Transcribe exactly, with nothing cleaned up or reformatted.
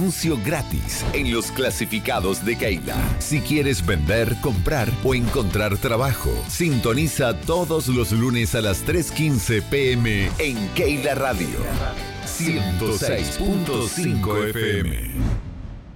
anuncio gratis en los clasificados de Keila. Si quieres vender, comprar o encontrar trabajo, sintoniza todos los lunes a las tres quince pm en Keila Radio ciento seis punto cinco F M.